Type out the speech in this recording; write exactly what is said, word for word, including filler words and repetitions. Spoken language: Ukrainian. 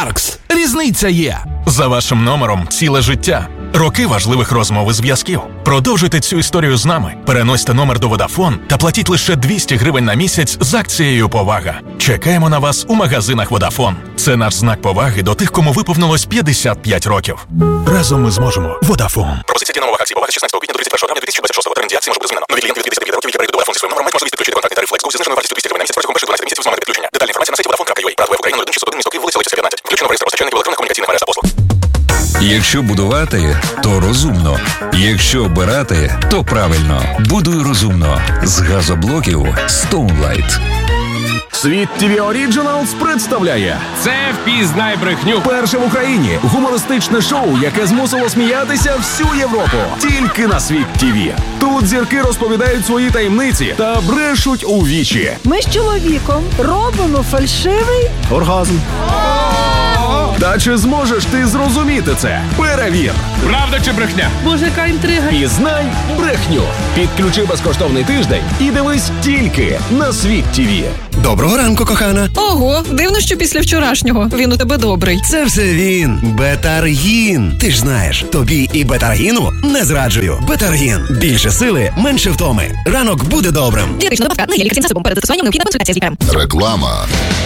Паркс. Різниця є. За вашим номером ціле життя. Роки важливих розмов і зв'язків. Продовжуйте цю історію з нами. Переносьте номер до Vodafone та платіть лише двісті гривень на місяць з акцією «Повага». Чекаємо на вас у магазинах Vodafone. Це наш знак поваги до тих, кому виповнилось п'ятдесят п'ять років. Разом ми зможемо. Vodafone. Пропозиція дій на умовах акції «Повага» з шістнадцятого квітня до тридцять першого травня дві тисячі двадцять шостого. Термін дії акції може бути змінено. Нові клієнти від п'ятдесят п'ять років, які перейдуть до Vodafone зі своїм номером, мають можливість підключити контактний тариф Flex зі зниженою вартістю двісті гривень на місяць протягом перших дванадцяти місяців з моменту підключення. Детальна інформація на сайті vodafone крапка ю а. Правда, в Україні нуль один шістсот один, місто Київ, вулиця Литівська, п'ятнадцять. Включено в реєстр постачальників електронних комунікаційних мереж та послуг. Якщо будувати, то розумно. Якщо обирати, то правильно. Будуй розумно. З газоблоків Stoneline. Світ ті ві Originals представляє Це «Впізнай брехню». перше в Україні гумористичне шоу, яке змусило сміятися всю Європу. Тільки на Світ ті ві. Тут зірки розповідають свої таємниці та брешуть у вічі. Ми з чоловіком робимо фальшивий Оргазм. Та чи зможеш ти зрозуміти це? Перевір. Правда чи брехня? Боже, яка інтрига. Пізнай брехню. Підключи безкоштовний тиждень і дивись тільки на Світ ті ві. Доброго ранку, кохана. Ого, дивно, що після вчорашнього він у тебе добрий. Це все він. Бетаргін. Ти ж знаєш, тобі і бетаргіну не зраджую. Бетаргін. Більше сили, менше втоми. Ранок буде добрим. Дієтична добавка на гелік з засобом перед застосуванням необхідна консультація з лікарем. Реклама.